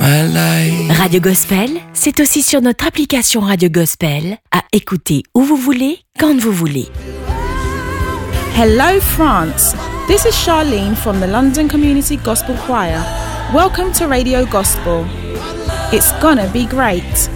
my life. Radio Gospel, c'est aussi sur notre application Radio Gospel, à écouter où vous voulez, quand vous voulez. Hello France, this is Charlene from the London Community Gospel Choir. Welcome to Radio Gospel. It's gonna be great.